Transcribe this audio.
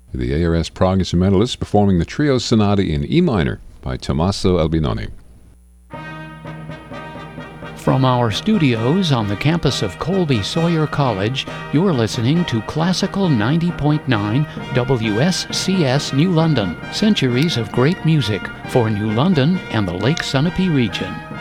the ARS Prague Instrumentalists performing the Trio Sonata in E minor by Tommaso Albinoni. From our studios on the campus of Colby Sawyer College, you're listening to Classical 90.9 WSCS New London, centuries of great music for New London and the Lake Sunapee region.